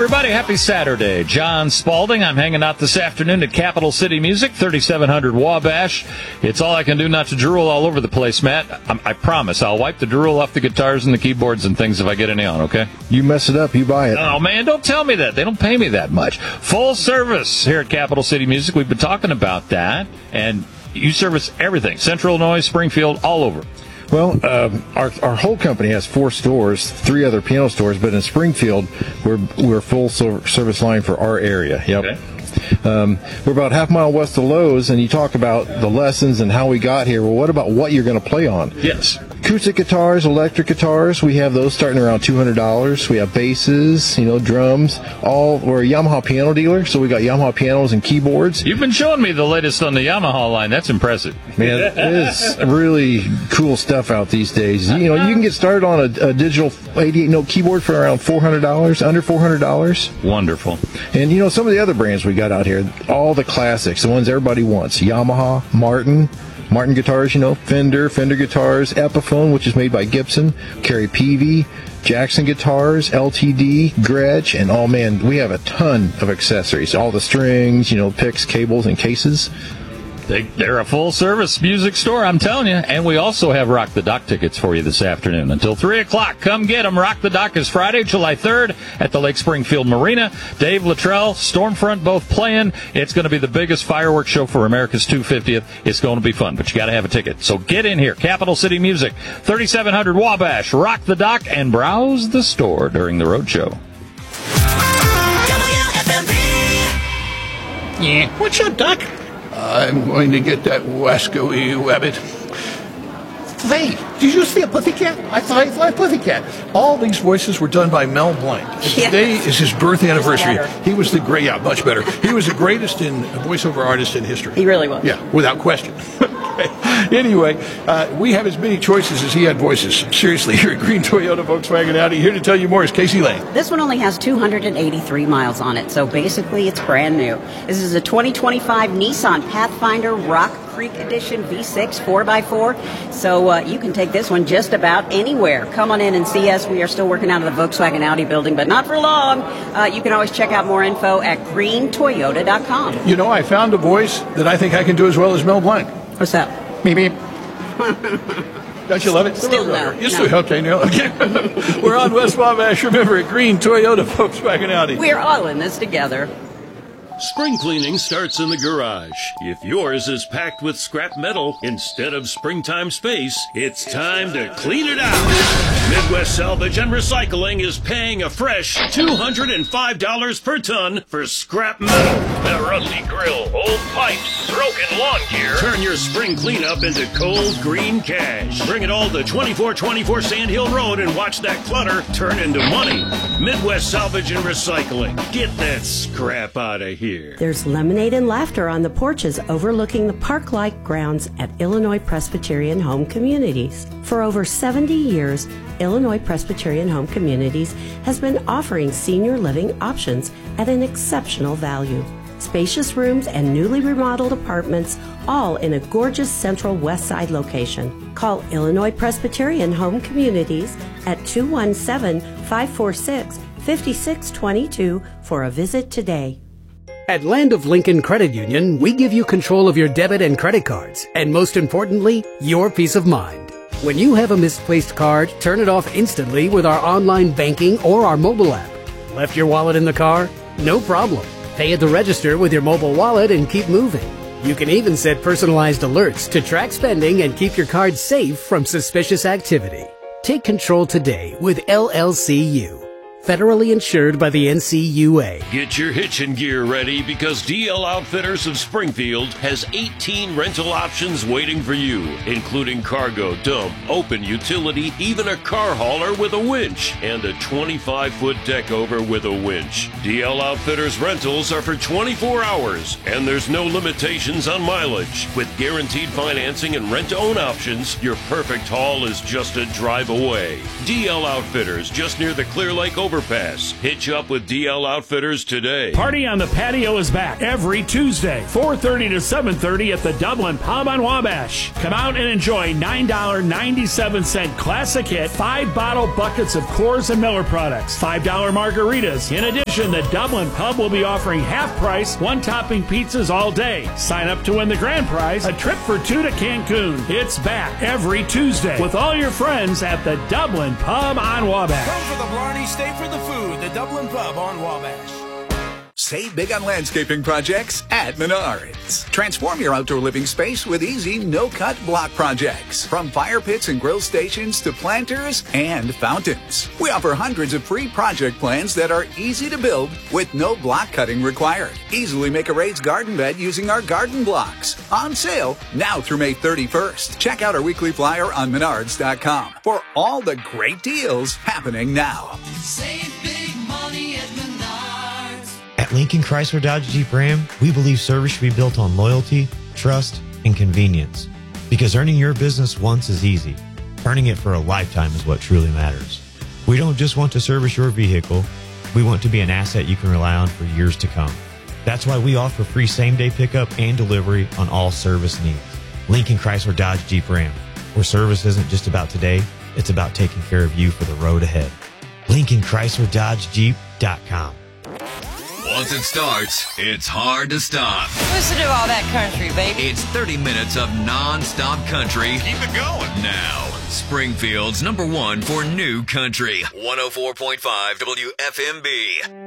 everybody. Happy Saturday. John Spalding. I'm hanging out this afternoon at Capital City Music, 3700 Wabash. It's all I can do not to drool all over the place, Matt. I promise. I'll wipe the drool off the guitars and the keyboards and things if I get any on, okay? You mess it up, you buy it. Oh, man, don't tell me that. They don't pay me that much. Full service here at Capital City Music. We've been talking about that, and you service everything. Central Illinois, Springfield, all over. Well, our whole company has 4 stores, 3 other piano stores, but in Springfield, we're full service line for our area. Yep. Okay. We're about half mile west of Lowe's, and you talk about the lessons and how we got here. Well, what about what you're going to play on? Yes. Acoustic guitars, electric guitars, we have those starting around $200. We have basses, drums. We're a Yamaha piano dealer, so we got Yamaha pianos and keyboards. You've been showing me the latest on the Yamaha line. That's impressive. Man, it is really cool stuff out these days. You can get started on a digital 88-note keyboard for around $400, under $400. Wonderful. And, some of the other brands we got out here, all the classics, the ones everybody wants. Yamaha, Martin guitars, Fender guitars, Epiphone, which is made by Gibson, Carrie Peavy, Jackson guitars, LTD, Gretsch, and oh man, we have a ton of accessories. All the strings, picks, cables, and cases. They're a full-service music store, I'm telling you. And we also have Rock the Dock tickets for you this afternoon until 3 o'clock. Come get them. Rock the Dock is Friday, July 3rd at the Lake Springfield Marina. Dave Luttrell, Stormfront both playing. It's going to be the biggest fireworks show for America's 250th. It's going to be fun, but you got to have a ticket. So get in here. Capital City Music, 3700 Wabash. Rock the Dock and browse the store during the road show. Yeah, what's your duck? I'm going to get that wascally rabbit. Hey, did you see a pussycat? I saw a pussycat. All these voices were done by Mel Blanc. Today is his birth anniversary. He was much better. He was the greatest voiceover artist in history. He really was. Yeah, without question. Anyway, we have as many choices as he had voices. Seriously, here at Green Toyota Volkswagen Audi, here to tell you more is Casey Lane. This one only has 283 miles on it, so basically it's brand new. This is a 2025 Nissan Pathfinder Rock Creek Edition V6 4x4, so you can take this one just about anywhere. Come on in and see us. We are still working out of the Volkswagen Audi building, but not for long. You can always check out more info at greentoyota.com. I found a voice that I think I can do as well as Mel Blanc. What's that? Beep, beep. Don't you love it? Still no. You still okay, Neil? Okay. We're on West Wabash. Remember, at Green Toyota Volkswagen Audi. We're all in this together. Spring cleaning starts in the garage. If yours is packed with scrap metal instead of springtime space, it's time to clean it out. Midwest Salvage and Recycling is paying a fresh $205 per ton for scrap metal. A rusty grill, old pipes, broken lawn gear. Turn your spring cleanup into cold green cash. Bring it all to 2424 Sand Hill Road and watch that clutter turn into money. Midwest Salvage and Recycling. Get that scrap out of here. There's lemonade and laughter on the porches overlooking the park-like grounds at Illinois Presbyterian Home Communities. For over 70 years, Illinois Presbyterian Home Communities has been offering senior living options at an exceptional value. Spacious rooms and newly remodeled apartments, all in a gorgeous central west side location. Call Illinois Presbyterian Home Communities at 217-546-5622 for a visit today. At Land of Lincoln Credit Union, we give you control of your debit and credit cards, and most importantly, your peace of mind. When you have a misplaced card, turn it off instantly with our online banking or our mobile app. Left your wallet in the car? No problem. Pay at the register with your mobile wallet and keep moving. You can even set personalized alerts to track spending and keep your card safe from suspicious activity. Take control today with LLCU. Federally insured by the NCUA. Get your hitching gear ready because DL Outfitters of Springfield has 18 rental options waiting for you, including cargo, dump, open utility, even a car hauler with a winch, and a 25-foot deck over with a winch. DL Outfitters rentals are for 24 hours, and there's no limitations on mileage. With guaranteed financing and rent-to-own options, your perfect haul is just a drive away. DL Outfitters, just near the Clear Lake overpass overpass. Hitch up with DL Outfitters today. Party on the Patio is back every Tuesday, 4:30 to 7:30 at the Dublin Pub on Wabash. Come out and enjoy $9.97 classic hit, 5-bottle buckets of Coors and Miller products, $5 margaritas. In addition, the Dublin Pub will be offering half-price, one-topping pizzas all day. Sign up to win the grand prize, a trip for 2 to Cancun. It's back every Tuesday with all your friends at the Dublin Pub on Wabash. Come for the Blarney, stay for the food. The Dublin Pub on Wabash. Save big on landscaping projects at Menards. Transform your outdoor living space with easy, no-cut block projects. From fire pits and grill stations to planters and fountains. We offer hundreds of free project plans that are easy to build with no block cutting required. Easily make a raised garden bed using our garden blocks. On sale now through May 31st. Check out our weekly flyer on Menards.com for all the great deals happening now. Save big money at Menards. At Lincoln Chrysler Dodge Jeep Ram, we believe service should be built on loyalty, trust, and convenience. Because earning your business once is easy. Earning it for a lifetime is what truly matters. We don't just want to service your vehicle, we want to be an asset you can rely on for years to come. That's why we offer free same-day pickup and delivery on all service needs. Lincoln Chrysler Dodge Jeep Ram, where service isn't just about today, it's about taking care of you for the road ahead. LincolnChryslerDodgeJeep.com. Once it starts, it's hard to stop. Listen to all that country, baby. It's 30 minutes of non-stop country. Keep it going. Now, Springfield's #1 for new country. 104.5 WFMB.